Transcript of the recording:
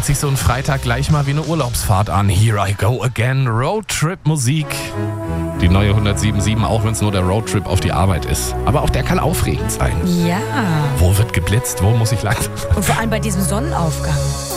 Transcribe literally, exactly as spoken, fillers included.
sich so ein Freitag gleich mal wie eine Urlaubsfahrt an. Here I go again, Roadtrip-Musik. Die neue hundertsieben Komma sieben, auch wenn es nur der Roadtrip auf die Arbeit ist. Aber auch der kann aufregend sein. Ja. Wo wird geblitzt? Wo muss ich lang? Und vor allem bei diesem Sonnenaufgang.